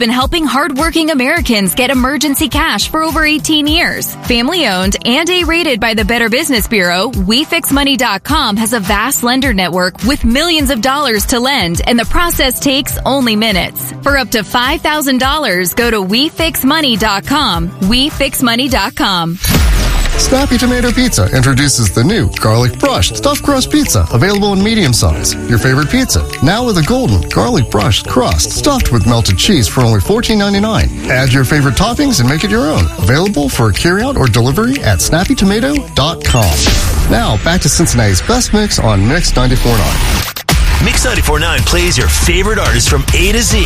been helping hardworking Americans get emergency cash for over 18 years. Family owned and A-rated by the Better Business Bureau, WeFixMoney.com has a vast lender network with millions of dollars to lend, and the process takes only minutes. For up to $5,000, go to WeFixMoney.com. WeFixMoney.com. Snappy Tomato Pizza introduces the new garlic brushed stuffed crust pizza, available in medium size. Your favorite pizza, now with a golden garlic brushed crust stuffed with melted cheese for only $14.99. Add your favorite toppings and make it your own. Available for carryout or delivery at snappytomato.com. Now, back to Cincinnati's best mix on Mix 94.9. Mix 94.9 plays your favorite artists from A to Z.